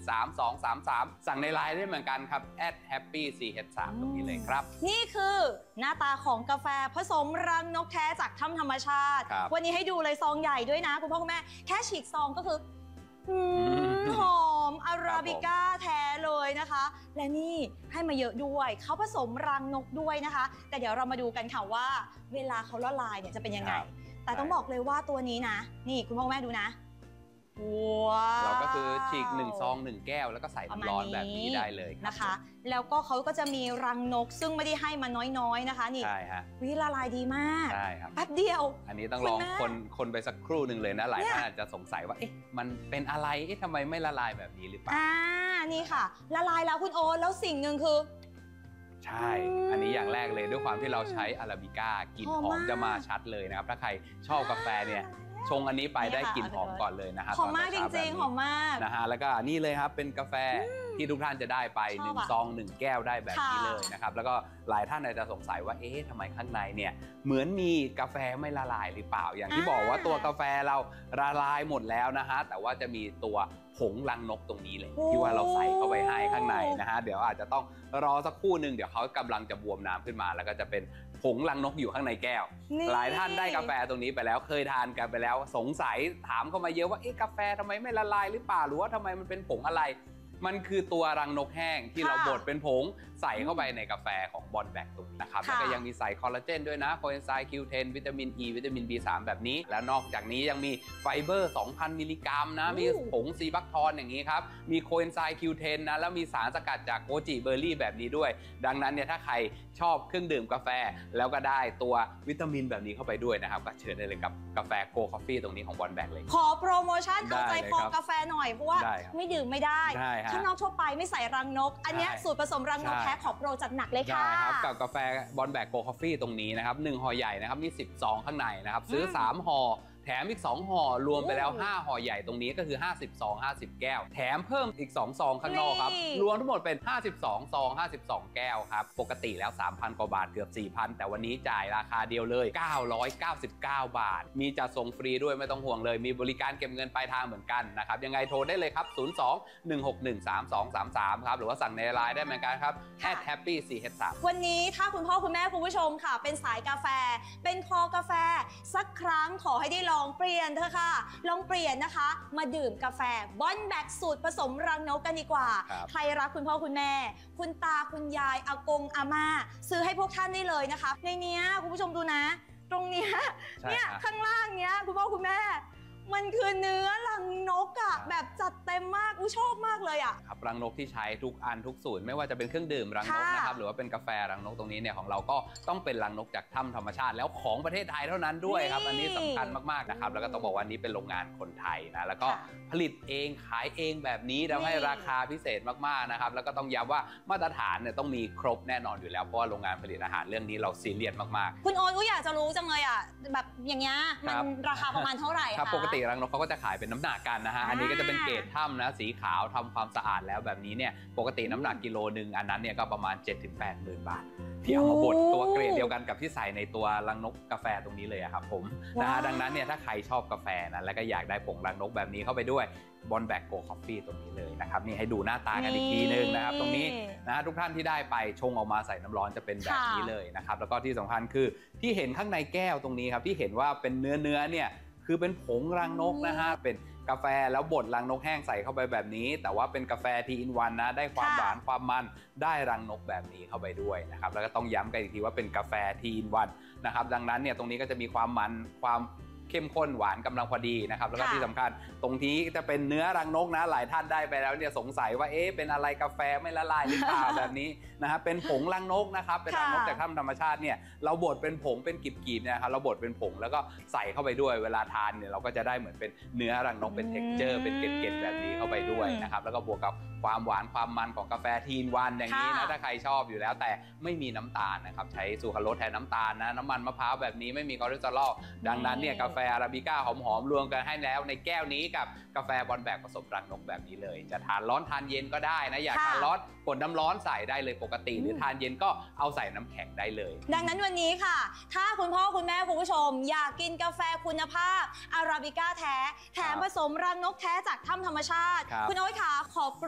06132233สั่งในไลน์ได้เหมือนกันครับ @happych3 ตรงนี้เลยครับนี่คือหน้าตาของกาแฟผสมรังนกแท้จากถ้ำธรรมชาติวันนี้ให้ดูเลยซองใหญ่ด้วยนะคุณพ่อคุณแม่แค่ฉีกซองก็คือหอมอาราบิก้าแท้เลยนะคะและนี่ให้มาเยอะด้วยเขาผสมรังนกด้วยนะคะแต่เดี๋ยวเรามาดูกันค่ะว่าเวลาเขาละลายเนี่ยจะเป็นยังไงแต่ต้องบอกเลยว่าตัวนี้นะนี่คุณพ่อแม่ดูนะว้าวเราก็คือฉีก1ซอง1แก้วแล้วก็ใส่น้ำร้อนแบบนี้ได้เลยนะคะแล้วก็เขาก็จะมีรังนกซึ่งไม่ได้ให้มาน้อยๆนะคะนี่ใช่ฮะวิละลายดีมากใช่ครับแป๊บเดียวอันนี้ต้องลองคนไปสักครู่หนึ่งเลยนะหลายท่านอาจจะสงสัยว่าเอ๊ะมันเป็นอะไรเอ๊ะทำไมไม่ละลายแบบนี้หรือเปล่านี่ค่ะละลายแล้วคุณโอ๊ตแล้วสิ่งหนึ่งคือใช่อันนี้อย่างแรกเลยด้วยความที่เราใช้อาราบิก้ากลิ่นหอมจะมาชัดเลยนะครับถ้าใครชอบกาแฟเนี่ยชงอันนี้ไปได้กลิ่นหอมก่อนเลยนะครับหอมมากจริงๆหอมมากนะฮะแล้วก็นี่เลยครับเป็นกาแฟที่ทุกท่านจะได้ไป1ซอง1แก้วได้แบบนี้เลยนะครับแล้วก็หลายท่านอาจจะสงสัยว่าเอ๊ะทำไมข้างในเนี่ยเหมือนมีกาแฟไม่ละลายหรือเปล่าอย่างที่บอกว่าตัวกาแฟเราละลายหมดแล้วนะฮะแต่ว่าจะมีตัวผงรังนกตรงนี้เลยที่ว่าเราใส่เข้าไปให้ข้างในนะฮะเดี๋ยวอาจจะต้องรอสักครู่หนึ่งเดี๋ยวเขากำลังจะบวมน้ำขึ้นมาแล้วก็จะเป็นผงรังนกอยู่ข้างในแก้วหลายท่านได้กาแฟตรงนี้ไปแล้วเคยทานกันไปแล้วสงสัยถามเข้ามาเยอะว่าเอ๊ะกาแฟทำไมไม่ละลายหรือเปล่าหรือว่าทำไมมันเป็นผงอะไรมันคือตัวรังนกแห้งที่เราบดเป็นผงใส่เข้าไปในกาแฟของบอนแบกตรงนี้นะครับแล้วก็ยังมีใส่คอลลาเจนด้วยนะโคเอนไซม์ Q10 วิตามิน E วิตามิน B3 แบบนี้แล้วนอกจากนี้ยังมีไฟเบอร์ 2,000 มิลลิกรัมนะมีผงซีบัคทอนอย่างนี้ครับมีโคเอนไซม์ Q10 นะแล้วมีสารสกัดจากโกจิเบอร์รี่แบบนี้ด้วยดังนั้นเนี่ยถ้าใครชอบเครื่องดื่มกาแฟแล้วก็ได้ตัววิตามินแบบนี้เข้าไปด้วยนะครับก็เชิญได้เลยกับกาแฟโกคอฟฟี่ตรงนี้ของบอนแบกเลยขอโปรโมชั่นเอาใจคอกาแฟหน่อยเพราะว่าไม่ดื่มไม่ได้ข้างนอกทั่วไปไม่ใส่รังนกอันนี้สูตรผสมรังนกแท้ขอโปรจัดหนักเลยค่ะครับกับกาแฟบอนแบกโกคอฟฟี่ตรงนี้นะครับ1ห่อใหญ่นะครับมี10ซองข้างในนะครับซื้อ3ห่อแถมอีก2ห่อรวมไปแล้ว5ห่อใหญ่ตรงนี้ก็คือ50ซอง50แก้วแถมเพิ่มอีก2ซองข้างนอกครับรวมทั้งหมดเป็น52ซอง52แก้วครับปกติแล้ว 3,000 กว่าบาทเกือบ 4,000 แต่วันนี้จ่ายราคาเดียวเลย999 บาทมีจัดส่งฟรีด้วยไม่ต้องห่วงเลยมีบริการเก็บเงินปลายทางเหมือนกันนะครับยังไงโทรได้เลยครับ02-161-3233ครับหรือว่าสั่งในไลน์ได้เหมือนกันครับ@happych3 วันนี้ถ้าคุณพ่อคุณแม่คุณผู้ชมค่ะเป็นสายกาแฟเป็นคอกาแฟสักครั้งขอให้ได้ลองเปลี่ยนเถอะค่ะลองเปลี่ยนนะคะมาดื่มกาแฟบอนแบกสูตรผสมรังนกกันดีกว่าใครรักคุณพ่อคุณแม่คุณตาคุณยายอากงอาม่าซื้อให้พวกท่านได้เลยนะคะในนี้คุณผู้ชมดูนะตรงนี้เนี่ยข้างล่างเนี้ยคุณพ่อคุณแม่มันคือเนื้อรังนกอะแบบจัดเต็มมากชอบมากเลยอะครับรังนกที่ใช้ทุกอันทุกสูตรไม่ว่าจะเป็นเครื่องดื่มรังนกนะครับหรือว่าเป็นกาแฟรังนกตรงนี้เนี่ยของเราก็ต้องเป็นรังนกจากถ้ำธรรมชาติแล้วของประเทศไทยเท่านั้นด้วยครับอันนี้สำคัญมากๆนะครับแล้วก็ต้องบอกว่านี้เป็นโรงงานคนไทยนะแล้วก็ผลิตเองขายเองแบบนี้ทำให้ราคาพิเศษมากๆนะครับแล้วก็ต้องย้ำว่ามาตรฐานเนี่ยต้องมีครบแน่นอนอยู่แล้วเพราะว่าโรงงานผลิตอาหารเรื่องนี้เราซีเรียสมากๆคุณโอ๊ตอยากจะรู้จังเลยอะแบบอย่างเงี้ยมันราคาประมาณเท่าไหร่คะปกติรังนกเขาก็จะขายเป็นน้ำหนักกันนะฮะอันนี้ก็จะเป็นเกรดถ้ำนะสีขาวทำความสะอาดแล้วแบบนี้เนี่ยปกติน้ำหนักกิโลนึงอันนั้นเนี่ยก็ประมาณ 7-8 หมื่นบาทที่เอามาบดตัวเกรดเดียวกันกับที่ใส่ในตัวรังนกกาแฟตรงนี้เลยครับผมนะฮะดังนั้นเนี่ยถ้าใครชอบกาแฟนะแล้วก็อยากได้ผงรังนกแบบนี้เข้าไปด้วยบอนแบกโกคอฟฟี่ตรงนี้เลยนะครับนี่ให้ดูหน้าตากันอีกทีนึงนะครับตรงนี้นะทุกท่านที่ได้ไปชงออกมาใส่น้ำร้อนจะเป็นแบบนี้เลยนะครับแล้วก็ที่สำคัญคือที่เห็นข้างในแก้วตรงนี้ครับที่เห็นว่าเป็นเนื้อเนี่ยคือเป็นผงรังนกนะฮะเป็นกาแฟแล้วบดรังนกแห้งใส่เข้าไปแบบนี้แต่ว่าเป็นกาแฟทีอินวันนะได้ความหวานความมันได้รังนกแบบนี้เข้าไปด้วยนะครับแล้วก็ต้องย้ำกันอีกทีว่าเป็นกาแฟทีอินวันนะครับดังนั้นเนี่ยตรงนี้ก็จะมีความมันความเข้มข้นหวานกำลังพอดีนะครับแล้วก็ที่สำคัญตรงนี้จะเป็นเนื้อรังนกนะหลายท่านได้ไปแล้วเนี่ยสงสัยว่าเอ๊ะเป็นอะไรกาแฟไม่ละลายหรือเปล่าแบบนี้นะครับเป็นผงรังนกนะครับเป็นรังนกจากถ้ำธรรมชาติเนี่ยเราบดเป็นผงเป็นกลีบๆเนี่ยครับเราบดเป็นผงแล้วก็ใส่เข้าไปด้วยเวลาทานเนี่ยเราก็จะได้เหมือนเป็นเนื้อรังนกเป็นเท็กเจอร์เป็นเกล็ดๆแบบนี้เข้าไปด้วยนะครับแล้วก็บวกกับความหวานความมันของกาแฟทีนวันอย่างนี้นะถ้าใครชอบอยู่แล้วแต่ไม่มีน้ำตาลนะครับใช้ซูคราโรสแทนน้ำตาลนะน้ำมันมะพร้าวแบบนี้ไม่มีคอเลสเตอรอลดังนั้นเนี่ยกาแฟอาราบิก้าหอมๆรวมกันให้แล้วในแก้วนี้กับกาแฟบอนแบกผสมรังนกแบบนี้เลยจะทานร้อนทานเย็นก็ได้นะอยากทานร้อนกดน้ำร้อนใส่ได้เลยปกติหรือทานเย็นก็เอาใส่น้ำแข็งได้เลยดังนั้นวันนี้ค่ะถ้าคุณพ่อคุณแม่คุณผู้ชมอยากกินกาแฟคุณภาพอาราบิก้าแท้แถมผสมรังนกแท้จากถ้ำธรรมชาติคุณโอ๊ตค่ะขอ